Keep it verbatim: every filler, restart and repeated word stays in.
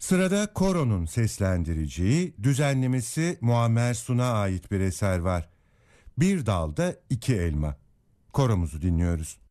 Sırada Koro'nun seslendireceği, düzenlemesi Muammer Sun'a ait bir eser var. Bir dalda iki elma. Koromuzu dinliyoruz.